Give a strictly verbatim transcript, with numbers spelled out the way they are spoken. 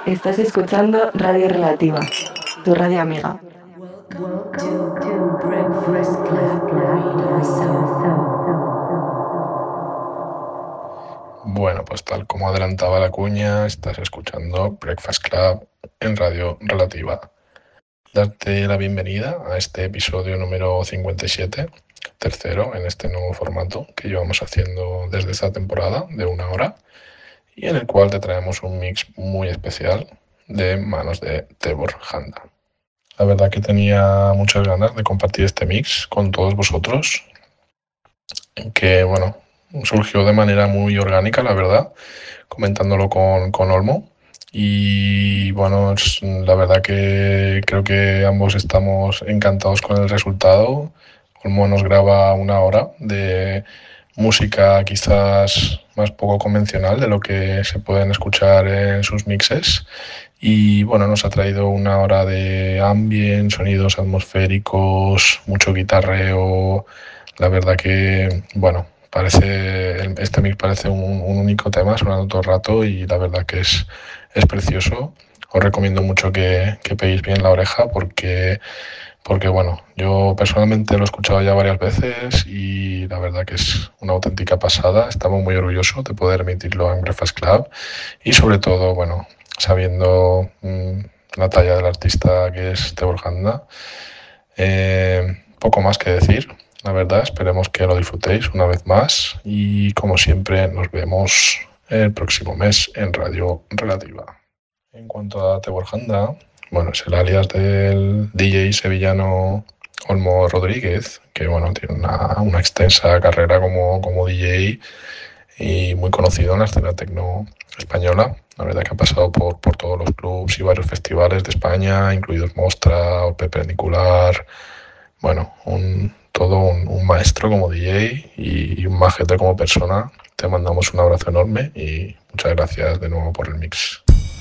Estás escuchando Radio Relativa, tu radio amiga. Bueno, pues tal como adelantaba la cuña, estás escuchando Breakfast Club en Radio Relativa. Darte la bienvenida a este episodio número cincuenta y siete, tercero en este nuevo formato que llevamos haciendo desde esta temporada de una hora y en el cual te traemos un mix muy especial de manos de Tebor Handa. La verdad que tenía muchas ganas de compartir este mix con todos vosotros, que bueno, surgió de manera muy orgánica, la verdad, comentándolo con, con Olmo. Y bueno, es, la verdad que creo que ambos estamos encantados con el resultado. Olmo nos graba una hora de música quizás más poco convencional de lo que se pueden escuchar en sus mixes. Y bueno, nos ha traído una hora de ambient, sonidos atmosféricos, mucho guitarreo. La verdad que, bueno, parece este mix parece un, un único tema sonando todo el rato y la verdad que es, es precioso. Os recomiendo mucho que, que peguéis bien la oreja porque, porque, bueno, yo personalmente lo he escuchado ya varias veces y la verdad que es una auténtica pasada. Estamos muy orgullosos de poder emitirlo en Breakfast Club y sobre todo, bueno, sabiendo mmm, la talla del artista que es Tebor Handa. Eh, poco más que decir, la verdad, esperemos que lo disfrutéis una vez más y como siempre nos vemos el próximo mes en Radio Relativa. En cuanto a Tebor Handa, bueno, es el alias del D J sevillano Olmo Rodríguez, que bueno, tiene una, una extensa carrera como, como D J y muy conocido en la escena tecno española. La verdad que ha pasado por, por todos los clubs y varios festivales de España, incluidos Mostra o Perpendicular. Bueno, un, todo un, un maestro como D J y, y un majete como persona. Te mandamos un abrazo enorme y muchas gracias de nuevo por el mix.